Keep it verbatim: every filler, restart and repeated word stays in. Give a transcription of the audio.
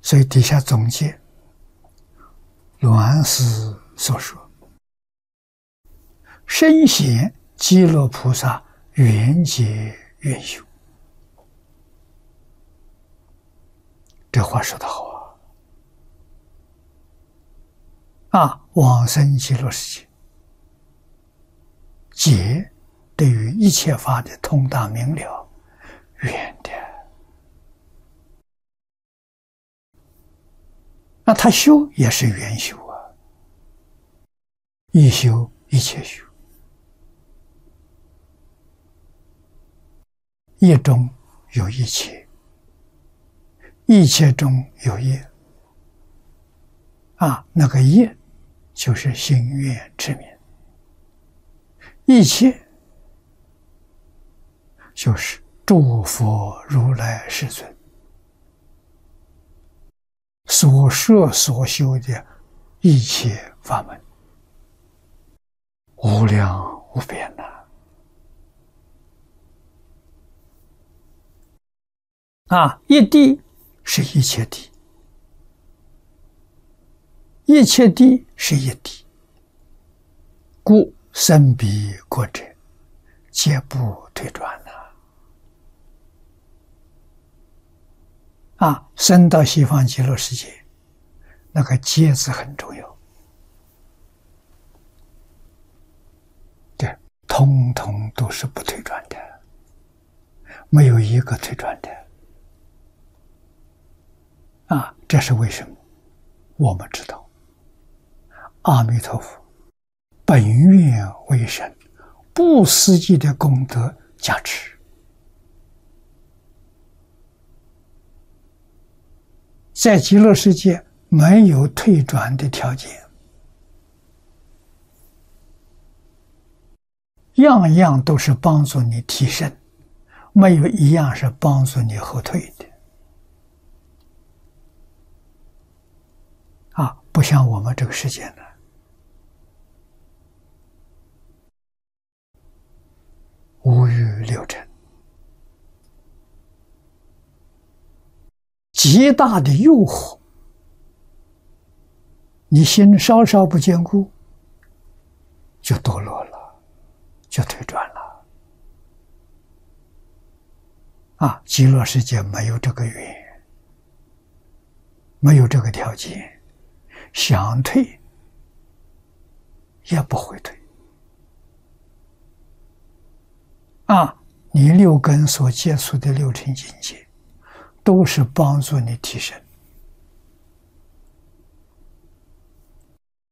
所以底下总结栾师所说，身显极乐菩萨缘解愿修。这话说得好啊！啊，往生极乐世界，解对于一切法的通达明了，圆的。那他修也是圆修啊，一修一切修，一中有一切，一切中有业。啊，那个业就是心愿之名，一切就是诸佛如来世尊所设所修的一切法门，无量无边呐！啊，一地是一切地，一切地是一地，故生彼国者，皆不退转呐！啊，生到西方极乐世界，那个皆字很重要，这通通都是不退转的，没有一个退转的。啊，这是为什么？我们知道，阿弥陀佛本愿为神，不思议的功德加持。在极乐世界没有退转的条件，样样都是帮助你提升，没有一样是帮助你后退的。啊，不像我们这个世界呢，五欲六尘，极大的诱惑，你心稍稍不坚固，就堕落了，就退转了。啊，极乐世界没有这个缘，没有这个条件，想退也不会退。啊，你六根所接触的六尘境界，都是帮助你提升。